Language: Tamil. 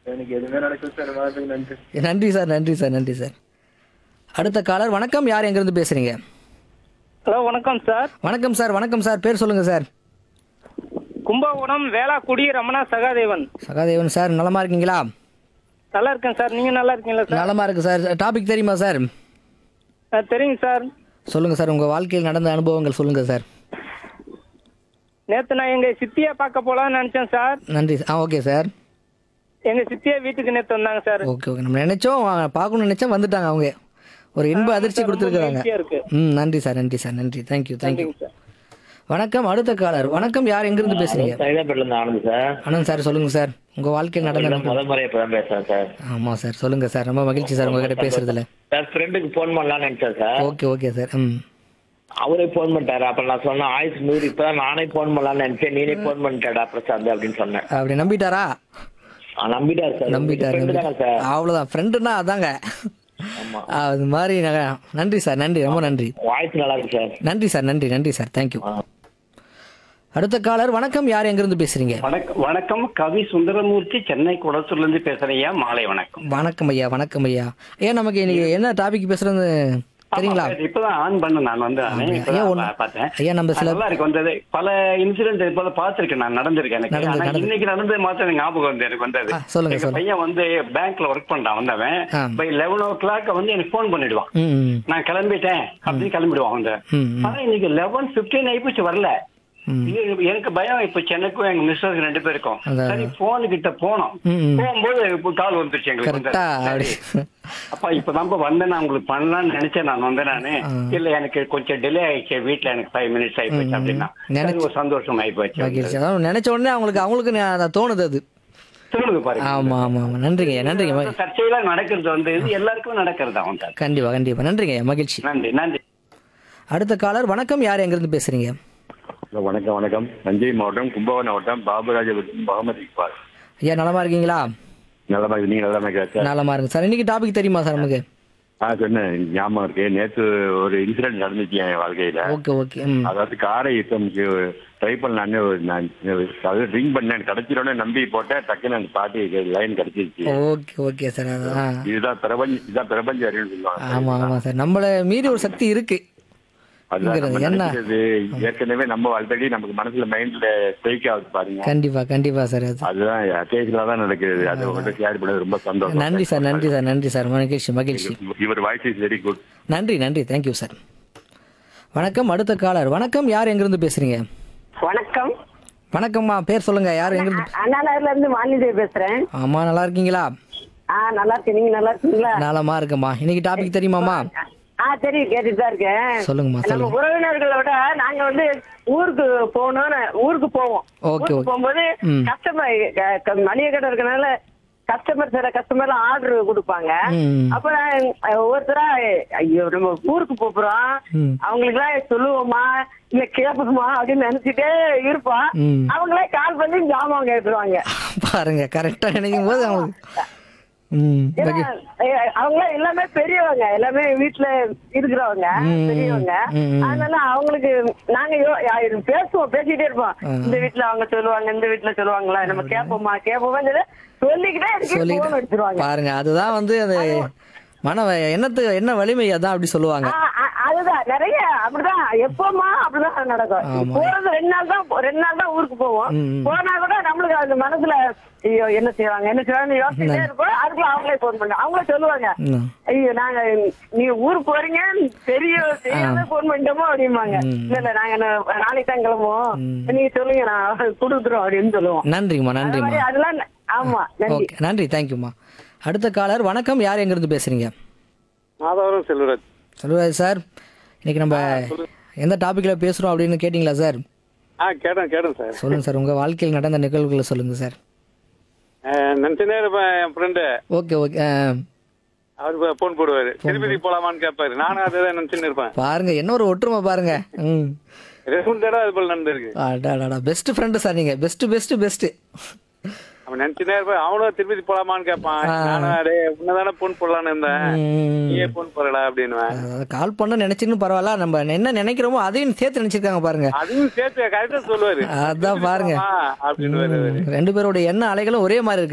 எனக்கு எதுவுமே நடக்கும் சார். வாழ்த்துக்கு நன்றி. நன்றி சார், நன்றி சார், நன்றி சார். அடுத்த காலர் வணக்கம். யார் எங்கேருந்து பேசுறீங்க? ஹலோ வணக்கம் சார். வணக்கம் சார், வணக்கம் சார். பேர் சொல்லுங்க சார். கும்பகோணம் வேளாக்குடி ரமணா சகாதேவன். சகாதேவன் சார், நலமா இருக்கீங்களா? நல்லா இருக்கேன் சார். நீங்க நல்லா இருக்கீங்களா சார்? நலமா இருக்கு சார். டாபிக் தெரியுமா சார்? தெரியுங்க சார். சொல்லுங்க சார், உங்க வாழ்க்கையில் நடந்த அனுபவங்கள் சொல்லுங்க சார். நேத்து நான் எங்க சித்தியை பார்க்க போலாம்னு நினைச்சேன் சார். நன்றி. Okay sir. எங்க சித்தியை வீட்டுக்கு நேத்து வந்தாங்க சார். ஓகே ஓகே, நம்ம நினைச்சோம் பார்க்கணும்னு நினைச்சா வந்துட்டாங்க அவங்க. ஒரு இன்ப அதிர்ச்சி கொடுத்துருக்காங்க. இருக்கு. நன்றி சார், நன்றி சார், நன்றி. Thank you thank you. சார். வணக்கம். அடுத்த காலர் வணக்கம். யார் எங்கிருந்து பேசுறீங்க? சைதாப்பேட்ல இருந்து ஆனந்த் சார். ஆனந்த் சார், சொல்லுங்க சார். உங்க வாழ்க்கையில் நடந்த முதல் முறை இப்பதான் பேசுறேன் சார். ஆமா சார், சொல்லுங்க சார். ரொம்ப மகிழ்ச்சி சார் உங்ககிட்ட பேசுறதுல. சார் ஃப்ரெண்டுக்கு ஃபோன் பண்ணலாம்னு நினைச்சேன் சார். Okay okay sir. அவரே ஃபோன் பண்ணிட்டாரு. அப்ப நான் சொன்னேன் ஆயுஷ் 100 இப்பதான் நானே ஃபோன் பண்ணலாம்னு நினைச்சேன், நீனே ஃபோன் பண்ணிட்டாடா பிரசாந்த் அப்படின்னு சொன்னேன். அப்படி நம்பிட்டாரா? நம்பிட்டாரு சார். நம்பிட்டாரு. சார் அவ்வளவுதான், ஃப்ரெண்டுன்னா அதாங்க. ஆமா அது மாதிரி நன்றி சார், நன்றி, ரொம்ப நன்றி. வாய்ஸ் நல்லா இருக்கு சார். நன்றி சார், நன்றி, நன்றி சார். தேங்க்யூ. அடுத்த காலர் வணக்கம். யார் எங்கிருந்து பேசுறீங்க? வணக்கம். கவி சுந்தரமூர்த்தி, சென்னை குளத்தூர்ல இருந்து பேசுறேன். மாலை வணக்கம். வணக்கம் ஐயா. வணக்கம் ஐயா. ஏன் நமக்கு இன்னைக்கு என்ன டாபிக் பேசுறது தெரியுங்களா? இப்பதான் ஆன் பண்ண நான் வந்து பார்த்தேன். ஐயா, நம்ம சில நல்லா இருக்கு வந்தது. பல இன்சிடென்ட் இப்ப பாத்திருக்கேன், நான் நடந்திருக்கேன் எனக்கு. ஆனா இன்னைக்கு நடந்தது மாத்திரம் ஞாபகம் வந்து எனக்கு வந்தது. சொல்லுங்க. எங்க பையன் வந்து பேங்க்ல ஒர்க் பண்றான். வந்தவன் பை 11 எனக்கு போன் பண்ணிடுவான். நான் கிளம்பிட்டேன் அப்படின்னு கிளம்பிடுவான் வந்து. ஆனா இன்னைக்கு 11:15 ஆயிப்போச்சு, வரல. எனக்கு பயம். இப்ப சென்னைக்கும் எங்க மிஸ்டர் 2 பேருக்கும் சரி போனு கிட்ட போனோம். போகும்போது கால் வந்துருச்சு எங்களுக்கு. அப்பா இப்பதான் வந்தேன், நான் உங்களுக்கு பண்ணலாம்னு நினைச்சேன். நான் வந்தேன். நானு இல்ல எனக்கு கொஞ்சம் டிலே ஆயிடுச்சு, வீட்டுல எனக்கு 5 மினிட்ஸ் ஆயிப்போச்சு அப்படின்னா ஒரு சந்தோஷம் ஆயிப்போச்சு. நினைச்ச உடனே அவங்களுக்கு தோணுது. அது தோணுது பாருங்க. ஆமா ஆமா ஆமா. நன்றிங்க, நன்றிங்க. சர்ச்சையெல்லாம் நடக்கிறது வந்து இது எல்லாருக்கும் நடக்கிறது அவன். கண்டிப்பா கண்டிப்பா. நன்றிங்க, மகிழ்ச்சி. நன்றி நன்றி. அடுத்த காலர் வணக்கம். யார் எங்கிருந்து பேசுறீங்க? வணக்கம். வணக்கம். தஞ்சை மாவட்டம் கும்பகோணம் மாவட்டம் பாபுராஜபுரம் முகமது இக்பால். ஐயா, நலமா இருக்கீங்களா? நல்லமா இருக்கு. நீங்க நல்லமா இருக்கா சார்? நலமா இருக்கு சார். இன்னைக்கு டாபிக் தெரியுமா சார் நமக்கு? சொன்னேன், ஞாபகம் இருக்கு. நேற்று ஒரு இன்சிடென்ட் நடந்துச்சு என் வாழ்க்கையில. Okay okay. அதாவது காரை ட்ரை பண்ணலான்னு அதாவது ட்ரிங்க் பண்ணேன். கிடைச்சிடனே நம்பி போட்டேன். டக்குன்னு அந்த பாட்டி லைன் கிடைச்சிருச்சு. Okay okay sir. அதான் இதுதான் பிரபஞ்ச அறிவுன்னு சொல்லுவாங்க. ஆமா ஆமா சார். நம்மள மீறி ஒரு சக்தி இருக்கு. ஏற்கனவே நம்ம ஆல்ரெடி நமக்கு மனசுல மைண்ட்ல ஸ்ட்ரைக் ஆகுது பாருங்க. கண்டிப்பா கண்டிப்பா சார். அதுதான் அக்கேஷனலா தான் நடக்குது. அது உங்கள்கிட்ட ஷேர் பண்ணது ரொம்ப சந்தோஷம். நன்றி சார், நன்றி சார், நன்றி சார். மகிழ்ச்சி மகிழ்ச்சி. Your voice is very good. நன்றி நன்றி. Thank you sir. வணக்கம். அடுத்த காலர் வணக்கம். யார் எங்கிருந்து பேசுறீங்க? வணக்கம். வணக்கம்மா. பேர் சொல்லுங்க. யார் எங்கிருந்து? அண்ணா நகர்ல இருந்து வாணிதே பேசுறேன். ஆமா, நல்லா இருக்கீங்களா? நல்லா இருக்கேன். நீங்க நல்லா இருக்கீங்களா? நலமா இருக்கம்மா. இன்னைக்கு டாபிக் தெரியுமாமா? தெரியும், கேட்டுட்டு தான் இருக்கேன். சொல்லுங்கம்மா. நம்ம உறவினர்களோட நாங்க வந்து ஊருக்கு போவோம். போகும்போது கஸ்டமர் மளிகை கடை இருக்கனால சில கஸ்டமர் ஆர்டர் கொடுப்பாங்க. அப்புறம் ஒவ்வொருத்தரா ஐயோ நம்ம ஊருக்கு போறோம், அவங்களுக்கு எல்லாம் சொல்லுவோமா இல்ல கேட்போமா அப்படின்னு நினைச்சிட்டே இருப்போம். அவங்களே கால் பண்ணி ஜாமான் கேட்டுருவாங்க பாருங்க. கரெக்டா நினைக்கும் போது அவங்க எல்லாமே பெரியவங்க, எல்லாமே வீட்டுல இருக்கிறவங்க பெரியவங்க. அதனால அவங்களுக்கு நாங்க பேசிட்டே இருப்போம். இந்த வீட்டுல அவங்க சொல்லுவாங்க, இந்த வீட்டுல சொல்லுவாங்களா, நம்ம கேட்போமா சொல்லிக்கிட்டே எடுத்துருவாங்க பாருங்க. அதுதான் வந்து அது என்ன வலிமை, அதான் அப்படி சொல்லுவாங்க. அதுதான் நிறைய அப்படிதான் எப்பமா அப்படிதான் நடக்கும். போறது 2 நாள் தான் ஊருக்கு போவோம். போனா கூட நம்மளுக்கு அந்த மனசுல ஐயோ என்ன செய்வாங்க யோசிச்சுட்டே இருப்போம். அதுக்குள்ள அவங்களே போன் பண்ண அவங்களே சொல்லுவாங்க, ஐயோ நாங்க நீங்க ஊருக்கு போறீங்க தெரியாத போன் பண்ணிட்டோமோ அப்படிம்பாங்க. இல்ல நாங்க நாளைக்கு தான் கிளம்புவோம், நீங்க சொல்லுங்க நான் கொடுக்குறோம் அப்படின்னு சொல்லுவோம். நன்றிங்கம்மா, நன்றிம்மா. அதெல்லாம் ஆமா. நன்றி நன்றி. தேங்க்யூம்மா. அடுத்த காலர் வணக்கம். யார் எங்கிருந்து பேசுறீங்க? மாதவரம் செல்வராஜ். செல்வராஜ் சார், இன்னைக்கு நம்ம எந்த டாபிக்ல பேசுறோம் அப்படின்னு கேட்டீங்களா சார்? கேட்டேன் சார். சொல்லுங்க சார், உங்க வாழ்க்கையில் நடந்த நிகழ்வுகளை சொல்லுங்க சார். நினைச்சனே இருப்பேன் என் ஃப்ரெண்டு. Okay okay. அவரு போன் போடுவாரு, திருப்பதி போலாமான்னு கேட்பாரு. நானும் அதான் நினைச்சுன்னு இருப்பேன். பாருங்க என்ன ஒரு ஒற்றுமை பாருங்க. 2 தடவை அது போல நடந்திருக்கு. பெஸ்ட் ஃப்ரெண்டு சார் நீங்க. பெஸ்ட். அவன் நினைச்சுனே இருப்பேன். அவனும் திருப்பதி போலாமான்னு கேட்பான். நானும் உன்னதானே போன் போடலான்னு இருந்தேன், நீயே போன் போடல அப்படின்னு. கால் பண்ண நினைச்சுன்னு பரவாயில்ல, நம்ம என்ன நினைக்கிறோமோ அதையும் சேர்த்து நினைச்சிருக்காங்க பாருங்க. அதையும் சேர்த்து கரெக்டா சொல்லுவாரு. அதான் பாருங்க, அப்படின்னு 2 பேரோட எண்ண அலைகளும் ஒரே மாதிரி இருக்கு.